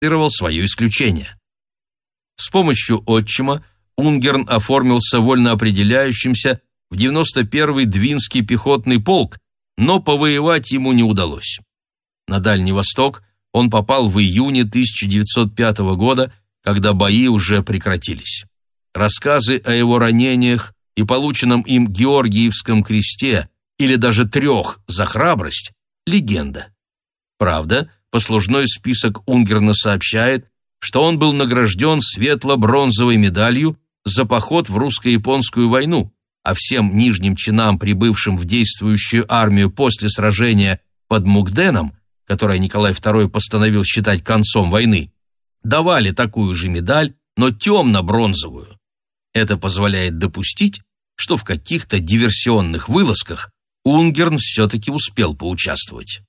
свое исключение. С помощью отчима Унгерн оформился вольноопределяющимся в 91-й Двинский пехотный полк, но повоевать ему не удалось. На Дальний Восток он попал в июне 1905 года, когда бои уже прекратились. Рассказы о его ранениях и полученном им Георгиевском кресте или даже 3 за храбрость – легенда. Правда, послужной список Унгерна сообщает, что он был награжден светло-бронзовой медалью за поход в русско-японскую войну, а всем нижним чинам, прибывшим в действующую армию после сражения под Мукденом, которое Николай II постановил считать концом войны, давали такую же медаль, но темно-бронзовую. Это позволяет допустить, что в каких-то диверсионных вылазках Унгерн все-таки успел поучаствовать.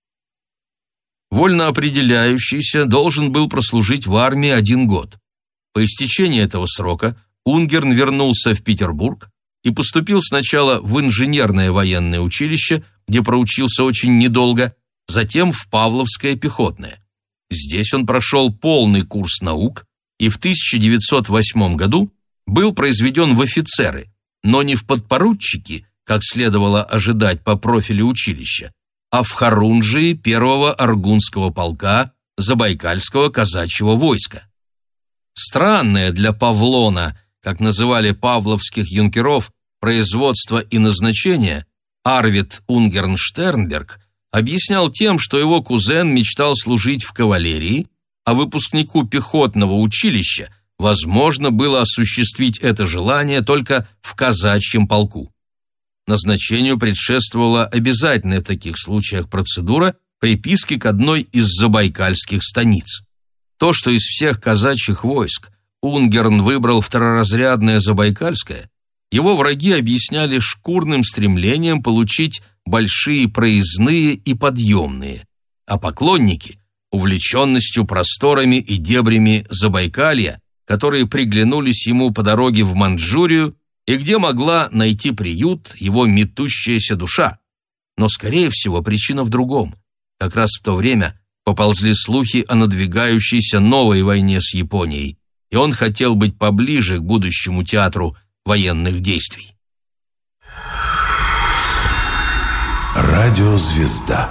Вольноопределяющийся должен был прослужить в армии 1 год. По истечении этого срока Унгерн вернулся в Петербург и поступил сначала в инженерное военное училище, где проучился очень недолго, затем в Павловское пехотное. Здесь он прошел полный курс наук и в 1908 году был произведен в офицеры, но не в подпоручики, как следовало ожидать по профилю училища, а в хорунжии 1-го Аргунского полка Забайкальского казачьего войска. Странное для Павлона, как называли павловских юнкеров, производство и назначение, Арвид Унгерн Штернберг объяснял тем, что его кузен мечтал служить в кавалерии, а выпускнику пехотного училища возможно было осуществить это желание только в казачьем полку. Назначению предшествовала обязательная в таких случаях процедура приписки к одной из забайкальских станиц. То, что из всех казачьих войск Унгерн выбрал второразрядное Забайкальское, его враги объясняли шкурным стремлением получить большие проездные и подъемные, а поклонники – увлеченностью просторами и дебрями Забайкалья, которые приглянулись ему по дороге в Манчжурию и где могла найти приют его метущаяся душа. Но, скорее всего, причина в другом. Как раз в то время поползли слухи о надвигающейся новой войне с Японией, и он хотел быть поближе к будущему театру военных действий. Радиозвезда.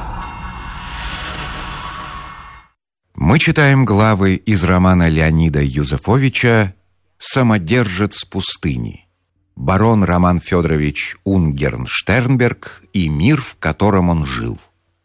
Мы читаем главы из романа Леонида Юзефовича «Самодержец пустыни». Барон Роман Федорович Унгерн Штернберг и мир, в котором он жил.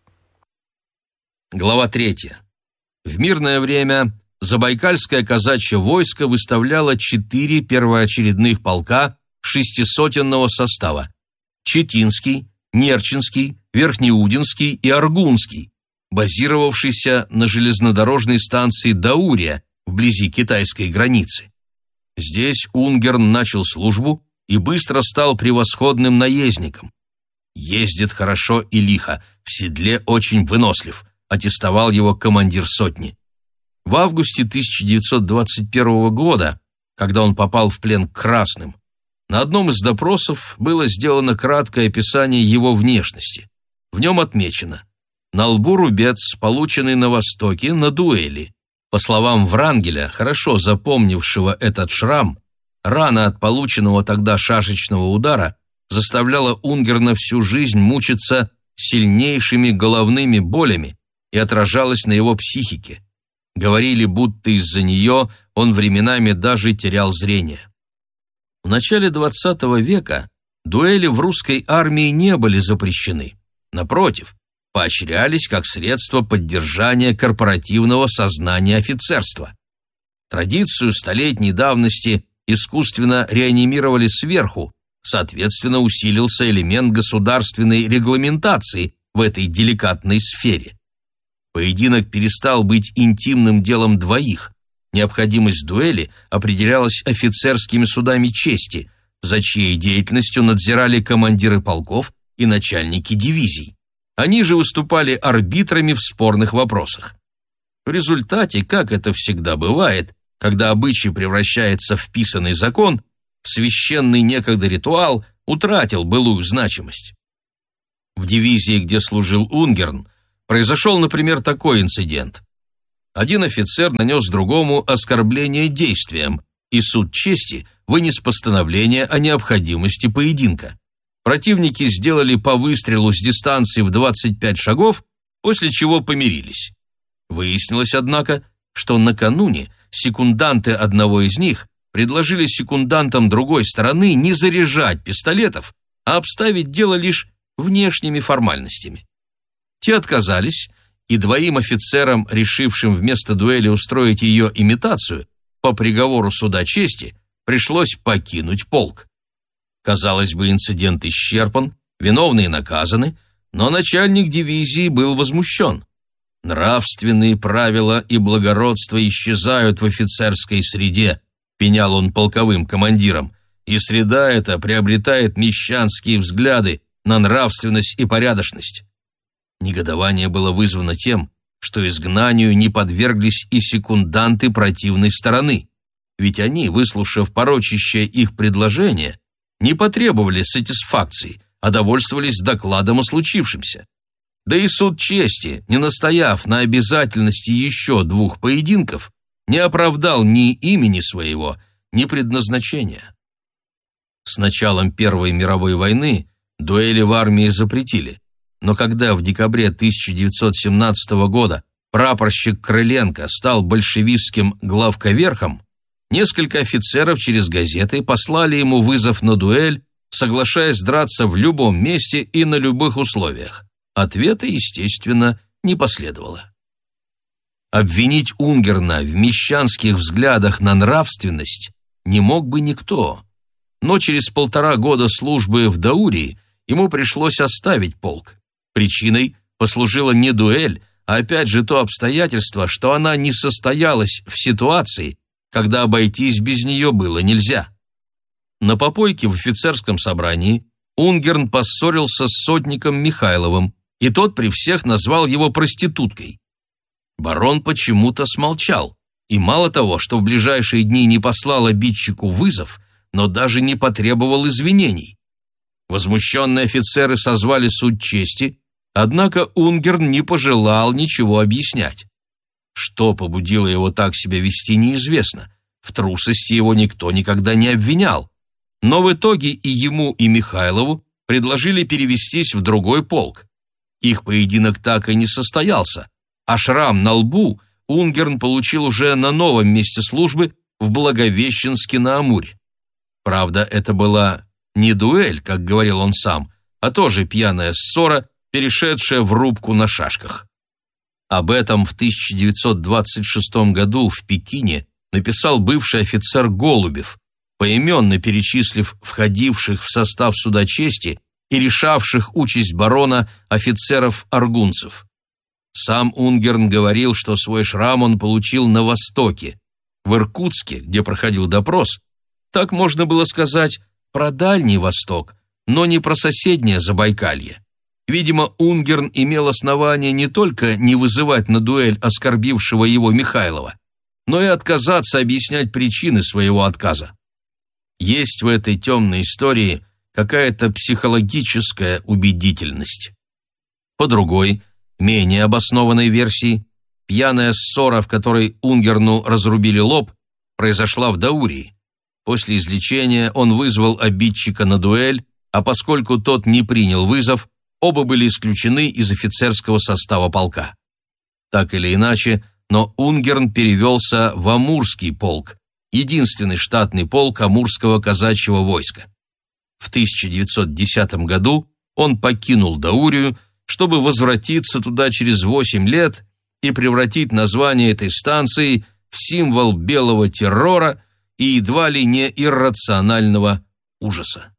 Глава 3. В мирное время Забайкальское казачье войско выставляло 4 первоочередных полка 600-сотенного состава: Читинский, Нерчинский, Верхнеудинский и Аргунский, базировавшийся на железнодорожной станции Даурия вблизи китайской границы. Здесь Унгерн начал службу и быстро стал превосходным наездником. «Ездит хорошо и лихо, в седле очень вынослив», аттестовал его командир сотни. В августе 1921 года, когда он попал в плен к красным, на одном из допросов было сделано краткое описание его внешности. В нем отмечено: на лбу рубец, полученный на Востоке на дуэли. По словам Врангеля, хорошо запомнившего этот шрам, рана от полученного тогда шашечного удара заставляла Унгерна всю жизнь мучиться сильнейшими головными болями и отражалась на его психике. Говорили, будто из-за нее он временами даже терял зрение. В начале XX века дуэли в русской армии не были запрещены. Напротив, поощрялись как средство поддержания корпоративного сознания офицерства. Традицию столетней давности искусственно реанимировали сверху, соответственно, усилился элемент государственной регламентации в этой деликатной сфере. Поединок перестал быть интимным делом двоих. Необходимость дуэли определялась офицерскими судами чести, за чьей деятельностью надзирали командиры полков и начальники дивизий. Они же выступали арбитрами в спорных вопросах. В результате, как это всегда бывает, когда обычай превращается в писанный закон, священный некогда ритуал утратил былую значимость. В дивизии, где служил Унгерн, произошел, например, такой инцидент. Один офицер нанес другому оскорбление действием, и суд чести вынес постановление о необходимости поединка. Противники сделали по выстрелу с дистанции в 25 шагов, после чего помирились. Выяснилось, однако, что накануне секунданты одного из них предложили секундантам другой стороны не заряжать пистолетов, а обставить дело лишь внешними формальностями. Те отказались, и двоим офицерам, решившим вместо дуэли устроить ее имитацию, по приговору суда чести пришлось покинуть полк. Казалось бы, инцидент исчерпан, виновные наказаны, но начальник дивизии был возмущен. «Нравственные правила и благородство исчезают в офицерской среде», пенял он полковым командирам, «и среда эта приобретает мещанские взгляды на нравственность и порядочность». Негодование было вызвано тем, что изгнанию не подверглись и секунданты противной стороны, ведь они, выслушав порочащее их предложение, не потребовали сатисфакции, а довольствовались докладом о случившемся. Да и суд чести, не настояв на обязательности еще 2 поединков, не оправдал ни имени своего, ни предназначения. С началом Первой мировой войны дуэли в армии запретили, но когда в декабре 1917 года прапорщик Крыленко стал большевистским главковерхом, несколько офицеров через газеты послали ему вызов на дуэль, соглашаясь драться в любом месте и на любых условиях. Ответа, естественно, не последовало. Обвинить Унгерна в мещанских взглядах на нравственность не мог бы никто, но через 1,5 года службы в Даурии ему пришлось оставить полк. Причиной послужила не дуэль, а опять же то обстоятельство, что она не состоялась в ситуации, когда обойтись без нее было нельзя. На попойке в офицерском собрании Унгерн поссорился с сотником Михайловым, и тот при всех назвал его проституткой. Барон почему-то смолчал, и мало того, что в ближайшие дни не послал обидчику вызов, но даже не потребовал извинений. Возмущенные офицеры созвали суд чести, однако Унгерн не пожелал ничего объяснять. Что побудило его так себя вести, неизвестно. В трусости его никто никогда не обвинял. Но в итоге и ему, и Михайлову предложили перевестись в другой полк. Их поединок так и не состоялся, а шрам на лбу Унгерн получил уже на новом месте службы в Благовещенске на Амуре. Правда, это была не дуэль, как говорил он сам, а тоже пьяная ссора, перешедшая в рубку на шашках. Об этом в 1926 году в Пекине написал бывший офицер Голубев, поименно перечислив входивших в состав суда чести и решавших участь барона офицеров-аргунцев. Сам Унгерн говорил, что свой шрам он получил на Востоке. В Иркутске, где проходил допрос, так можно было сказать про Дальний Восток, но не про соседнее Забайкалье. Видимо, Унгерн имел основание не только не вызывать на дуэль оскорбившего его Михайлова, но и отказаться объяснять причины своего отказа. Есть в этой темной истории какая-то психологическая убедительность. По другой, менее обоснованной версии, пьяная ссора, в которой Унгерну разрубили лоб, произошла в Даурии. После излечения он вызвал обидчика на дуэль, а поскольку тот не принял вызов, оба были исключены из офицерского состава полка. Так или иначе, но Унгерн перевелся в Амурский полк, единственный штатный полк Амурского казачьего войска. В 1910 году он покинул Даурию, чтобы возвратиться туда через 8 лет и превратить название этой станции в символ белого террора и едва ли не иррационального ужаса.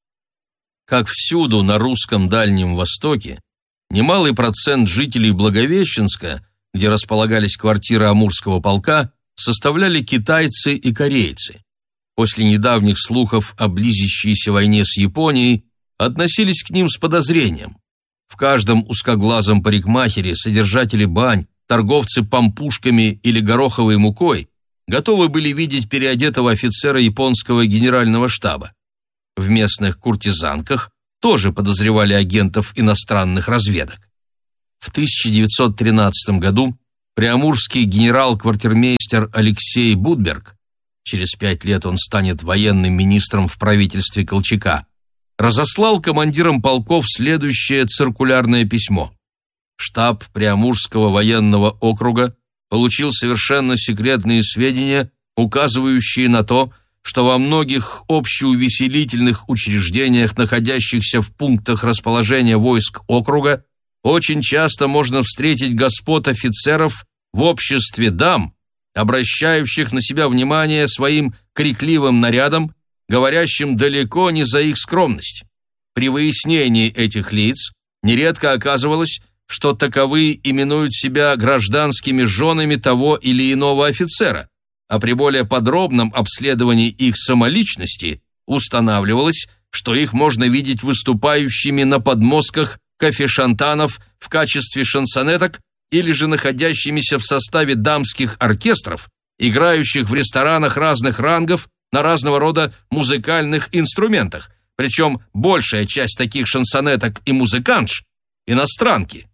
Как всюду на русском Дальнем Востоке, немалый процент жителей Благовещенска, где располагались квартиры Амурского полка, составляли китайцы и корейцы. После недавних слухов о близящейся войне с Японией относились к ним с подозрением. В каждом узкоглазом парикмахере содержатели бань, торговцы пампушками или гороховой мукой готовы были видеть переодетого офицера японского генерального штаба. В местных куртизанках тоже подозревали агентов иностранных разведок. В 1913 году приамурский генерал-квартирмейстер Алексей Будберг, через 5 лет он станет военным министром в правительстве Колчака, разослал командирам полков следующее циркулярное письмо. Штаб Приамурского военного округа получил совершенно секретные сведения, указывающие на то, что во многих общеувеселительных учреждениях, находящихся в пунктах расположения войск округа, очень часто можно встретить господ офицеров в обществе дам, обращающих на себя внимание своим крикливым нарядом, говорящим далеко не за их скромность. При выяснении этих лиц нередко оказывалось, что таковые именуют себя гражданскими женами того или иного офицера, а при более подробном обследовании их самоличности устанавливалось, что их можно видеть выступающими на подмостках кафе-шантанов в качестве шансонеток или же находящимися в составе дамских оркестров, играющих в ресторанах разных рангов на разного рода музыкальных инструментах, причем большая часть таких шансонеток и музыкантш – иностранки.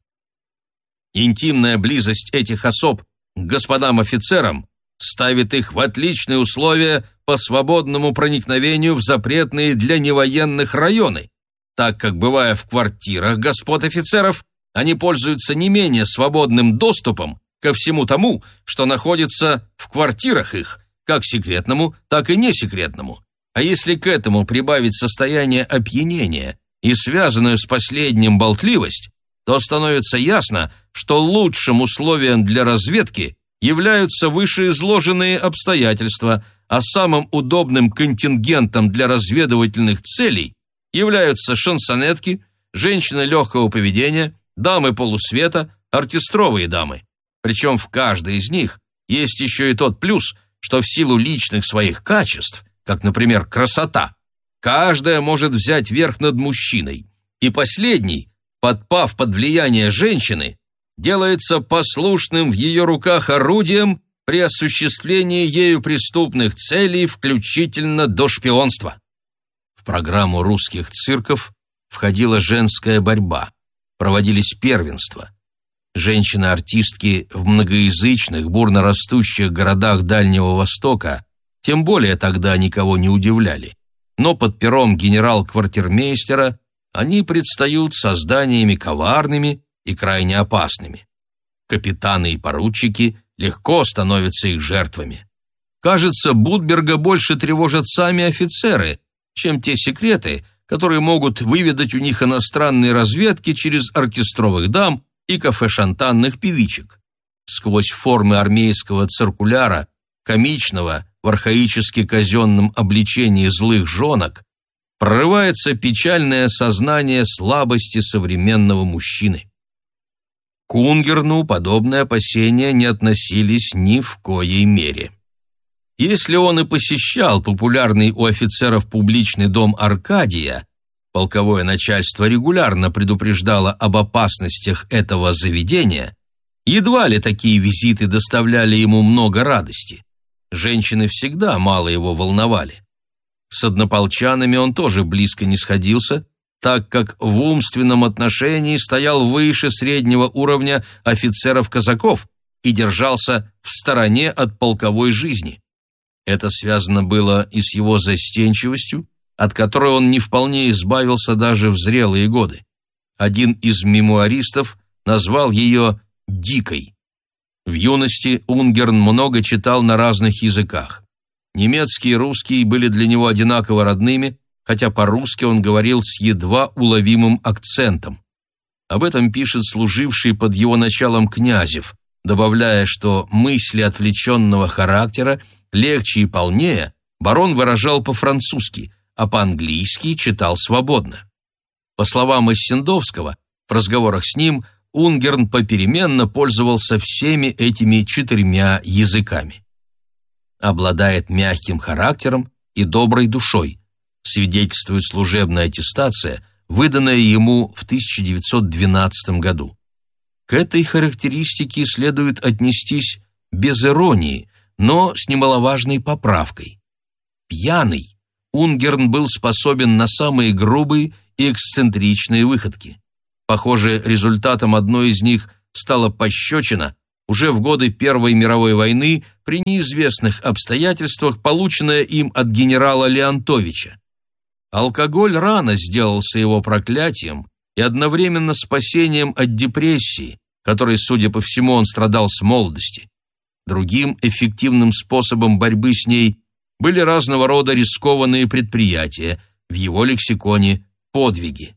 Интимная близость этих особ к господам офицерам ставит их в отличные условия по свободному проникновению в запретные для невоенных районы, так как, бывая в квартирах господ офицеров, они пользуются не менее свободным доступом ко всему тому, что находится в квартирах их, как секретному, так и несекретному. А если к этому прибавить состояние опьянения и связанную с последним болтливость, то становится ясно, что лучшим условием для разведки являются вышеизложенные обстоятельства, а самым удобным контингентом для разведывательных целей являются шансонетки, женщины легкого поведения, дамы полусвета, оркестровые дамы. Причем в каждой из них есть еще и тот плюс, что в силу личных своих качеств, как, например, красота, каждая может взять верх над мужчиной, и последний, подпав под влияние женщины, делается послушным в ее руках орудием при осуществлении ею преступных целей, включительно до шпионства. В программу русских цирков входила женская борьба, проводились первенства. Женщины-артистки в многоязычных, бурно растущих городах Дальнего Востока тем более тогда никого не удивляли, но под пером генерал-квартирмейстера они предстают созданиями коварными и крайне опасными. Капитаны и поручики легко становятся их жертвами. Кажется, Будберга больше тревожат сами офицеры, чем те секреты, которые могут выведать у них иностранные разведки через оркестровых дам и кафе-шантанных певичек. Сквозь формы армейского циркуляра, комичного в архаически-казенном обличении злых жонок, прорывается печальное сознание слабости современного мужчины. К Унгерну подобные опасения не относились ни в коей мере. Если он и посещал популярный у офицеров публичный дом Аркадия, полковое начальство регулярно предупреждало об опасностях этого заведения, едва ли такие визиты доставляли ему много радости. Женщины всегда мало его волновали. С однополчанами он тоже близко не сходился, так как в умственном отношении стоял выше среднего уровня офицеров-казаков и держался в стороне от полковой жизни. Это связано было и с его застенчивостью, от которой он не вполне избавился даже в зрелые годы. Один из мемуаристов назвал ее «дикой». В юности Унгерн много читал на разных языках. Немецкий и русский были для него одинаково родными, хотя по-русски он говорил с едва уловимым акцентом. Об этом пишет служивший под его началом Князев, добавляя, что мысли отвлеченного характера легче и полнее барон выражал по-французски, а по-английски читал свободно. По словам Иссендовского, в разговорах с ним Унгерн попеременно пользовался всеми этими 4 языками. Обладает мягким характером и доброй душой, свидетельствует служебная аттестация, выданная ему в 1912 году. К этой характеристике следует отнестись без иронии, но с немаловажной поправкой. Пьяный, Унгерн был способен на самые грубые и эксцентричные выходки. Похоже, результатом одной из них стала пощечина, уже в годы Первой мировой войны при неизвестных обстоятельствах, полученное им от генерала Леонтовича. Алкоголь рано сделался его проклятием и одновременно спасением от депрессии, которой, судя по всему, он страдал с молодости. Другим эффективным способом борьбы с ней были разного рода рискованные предприятия, в его лексиконе «подвиги».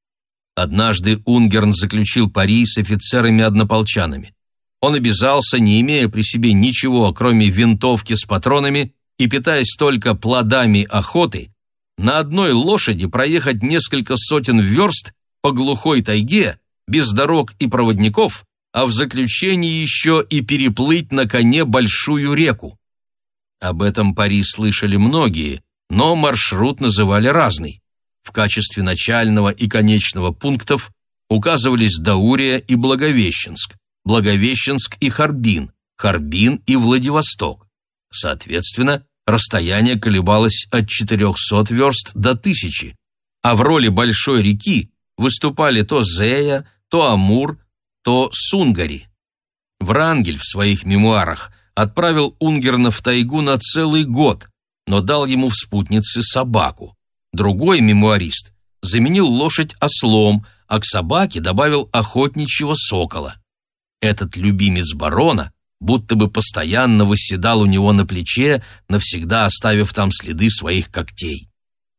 Однажды Унгерн заключил пари с офицерами-однополчанами. Он обязался, не имея при себе ничего, кроме винтовки с патронами и питаясь только плодами охоты, на одной лошади проехать несколько сотен верст по глухой тайге, без дорог и проводников, а в заключении еще и переплыть на коне большую реку. Об этом пари слышали многие, но маршрут называли разный. В качестве начального и конечного пунктов указывались Даурия и Благовещенск, Благовещенск и Харбин, Харбин и Владивосток. Соответственно, расстояние колебалось от 400 верст до 1000, а в роли большой реки выступали то Зея, то Амур, то Сунгари. Врангель в своих мемуарах отправил Унгерна в тайгу на целый год, но дал ему в спутнице собаку. Другой мемуарист заменил лошадь ослом, а к собаке добавил охотничьего сокола. Этот любимец барона будто бы постоянно восседал у него на плече, навсегда оставив там следы своих когтей.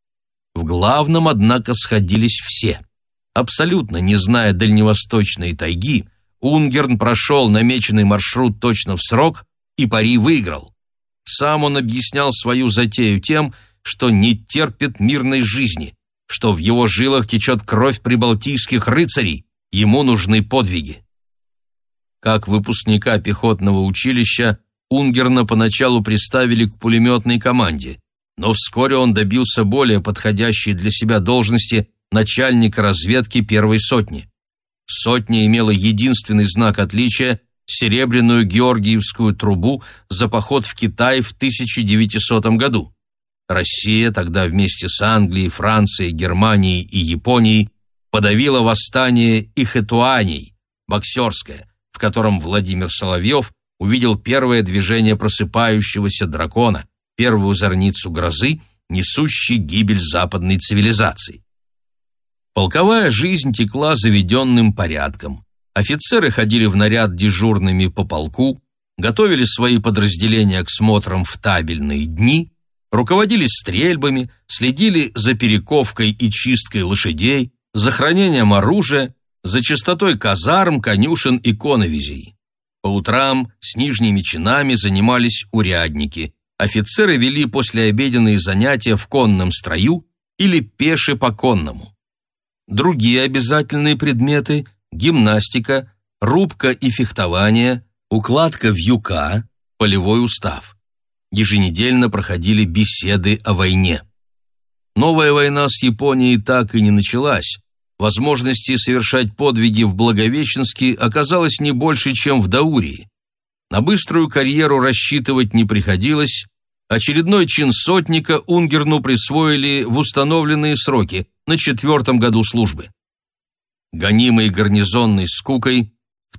В главном, однако, сходились все. Абсолютно не зная дальневосточной тайги, Унгерн прошел намеченный маршрут точно в срок и пари выиграл. Сам он объяснял свою затею тем, что не терпит мирной жизни, что в его жилах течет кровь прибалтийских рыцарей, ему нужны подвиги. Как выпускника пехотного училища Унгерна поначалу приставили к пулеметной команде, но вскоре он добился более подходящей для себя должности начальника разведки первой сотни. Сотня имела единственный знак отличия – серебряную георгиевскую трубу за поход в Китай в 1900 году. Россия тогда вместе с Англией, Францией, Германией и Японией подавила восстание ихэтуаней, боксерское, в котором Владимир Соловьев увидел первое движение просыпающегося дракона, первую зорницу грозы, несущей гибель западной цивилизации. Полковая жизнь текла заведенным порядком. Офицеры ходили в наряд дежурными по полку, готовили свои подразделения к смотрам в табельные дни, руководили стрельбами, следили за перековкой и чисткой лошадей, за хранением оружия, за чистотой казарм, конюшен и коновизей. По утрам с нижними чинами занимались урядники. Офицеры вели послеобеденные занятия в конном строю или пеше по конному. Другие обязательные предметы – гимнастика, рубка и фехтование, укладка вьюка, полевой устав. Еженедельно проходили беседы о войне. Новая война с Японией так и не началась. Возможности совершать подвиги в Благовещенске оказалось не больше, чем в Даурии. На быструю карьеру рассчитывать не приходилось. Очередной чин сотника Унгерну присвоили в установленные сроки на 4-м году службы. Гонимый гарнизонной скукой, в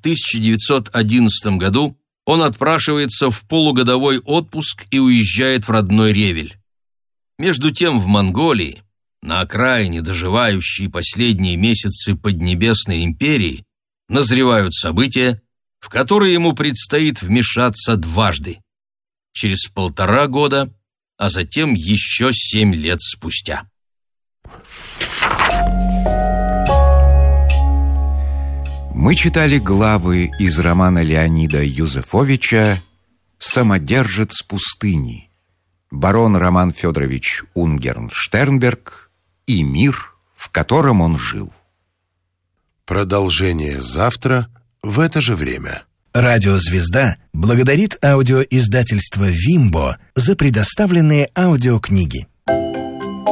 1911 году он отпрашивается в полугодовой отпуск и уезжает в родной Ревель. Между тем в Монголии, на окраине доживающей последние месяцы Поднебесной империи, назревают события, в которые ему предстоит вмешаться дважды. Через 1,5 года, а затем еще 7 лет спустя. Мы читали главы из романа Леонида Юзефовича «Самодержец пустыни», барон Роман Федорович Унгерн-Штернберг и мир, в котором он жил. Продолжение завтра в это же время. Радио «Звезда» благодарит аудиоиздательство «Вимбо» за предоставленные аудиокниги.